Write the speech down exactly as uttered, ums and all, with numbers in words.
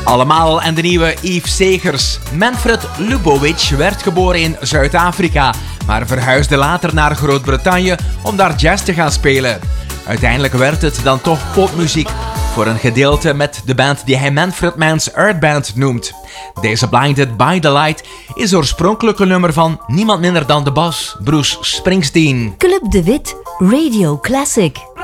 Allemaal en de nieuwe Yves Segers. Manfred Lubowitz werd geboren in Zuid-Afrika, maar verhuisde later naar Groot-Brittannië om daar jazz te gaan spelen. Uiteindelijk werd het dan toch popmuziek, voor een gedeelte met de band die hij Manfred Mann's Earth Band noemt. Deze Blinded by the Light is oorspronkelijk een nummer van niemand minder dan de bas, Bruce Springsteen. Club de Wit, Radio Classic.